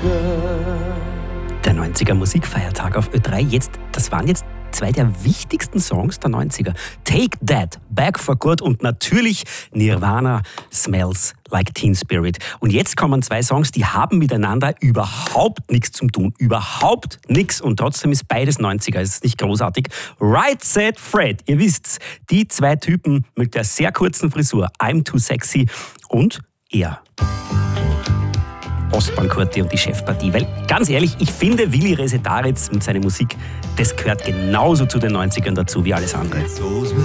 Der 90er Musikfeiertag auf Ö3. Das waren jetzt zwei der wichtigsten Songs der 90er. Take That, Back for Good und natürlich Nirvana, Smells Like Teen Spirit. Und jetzt kommen zwei Songs, die haben miteinander überhaupt nichts zu tun. Überhaupt nichts. Und trotzdem ist beides 90er. Ist nicht großartig? Right Said Fred. Ihr wisst's, die zwei Typen mit der sehr kurzen Frisur. I'm Too Sexy und er. Ostbank-Quartett und die Chefpartie. Weil, ganz ehrlich, ich finde, Willi Resetaritz mit seiner Musik, das gehört genauso zu den 90ern dazu wie alles andere.